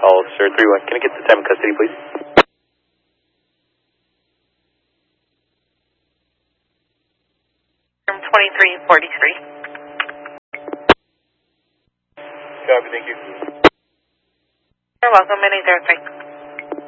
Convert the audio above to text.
Officer 31, can I get the time of custody, please? From 2343. Copy, thank you. You're welcome, 903.